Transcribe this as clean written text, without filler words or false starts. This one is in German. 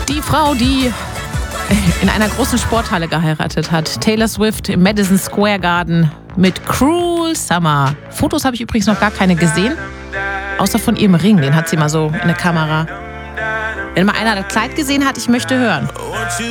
Die Frau, die in einer großen Sporthalle geheiratet hat. Taylor Swift im Madison Square Garden mit Cruel Summer. Fotos habe ich übrigens noch gar keine gesehen. Außer von ihrem Ring, den hat sie mal so in der Kamera. Wenn mal einer das Kleid gesehen hat, ich möchte hören.